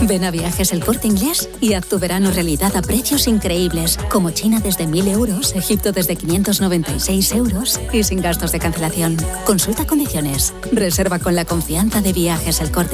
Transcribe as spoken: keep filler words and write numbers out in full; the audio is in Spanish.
Ven a Viajes El Corte Inglés y haz tu verano realidad a precios increíbles, como China desde mil euros, Egipto desde quinientos noventa y seis euros y sin gastos de cancelación. Consulta condiciones. Reserva con la confianza de Viajes El Corte